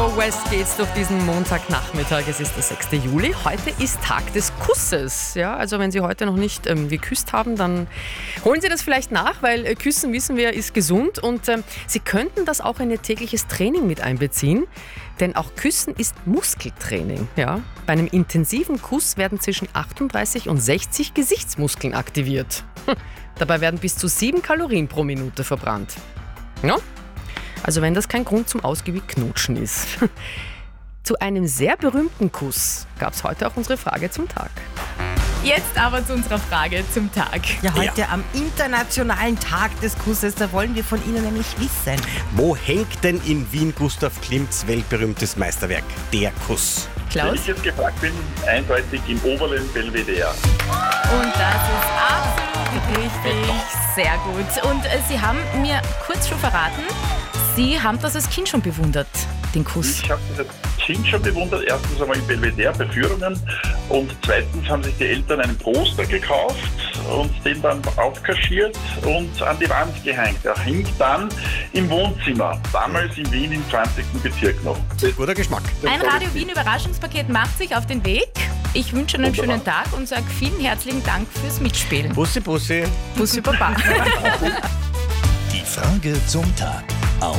Go West geht's durch diesen Montagnachmittag. Es ist der 6. Juli. Heute ist Tag des Kusses. Ja, also wenn Sie heute noch nicht geküsst haben, dann holen Sie das vielleicht nach, weil Küssen, wissen wir, ist gesund. Und Sie könnten das auch in Ihr tägliches Training mit einbeziehen. Denn auch Küssen ist Muskeltraining. Ja? Bei einem intensiven Kuss werden zwischen 38 und 60 Gesichtsmuskeln aktiviert. Dabei werden bis zu 7 Kalorien pro Minute verbrannt. Ja? Also wenn das kein Grund zum ausgiebig Knutschen ist. Zu einem sehr berühmten Kuss gab es heute auch unsere Frage zum Tag. Jetzt aber zu unserer Frage zum Tag. Ja, heute am Internationalen Tag des Kusses, da wollen wir von Ihnen nämlich wissen. Wo hängt denn in Wien Gustav Klimts weltberühmtes Meisterwerk, der Kuss? Klaus? Wenn ich jetzt gefragt bin, eindeutig im Oberlen Belvedere. Und das ist absolut richtig. Sehr gut. Und Sie haben mir kurz schon verraten, Sie haben das als Kind schon bewundert, den Kuss. Ich habe das als Kind schon bewundert. Erstens einmal im Belvedere bei Führungen und zweitens haben sich die Eltern einen Poster gekauft und den dann aufkaschiert und an die Wand gehängt. Er hängt dann im Wohnzimmer, damals in Wien im 20. Bezirk noch. Guter Geschmack. Ein Radio Wien Überraschungspaket macht sich auf den Weg. Ich wünsche Ihnen einen schönen Tag und sage vielen herzlichen Dank fürs Mitspielen. Bussi, Bussi. Bussi Baba. Die Frage zum Tag.